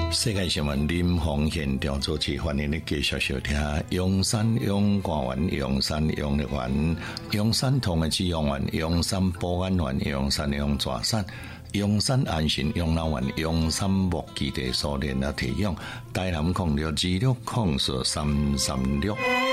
世界新闻林峰现场主持，欢迎你继续收听阳山阳光园、阳山阳乐园、阳山同的志阳园、阳山保安园、阳山阳抓山、阳山安心养老院、阳山木基地所连的提供，台南0626043336。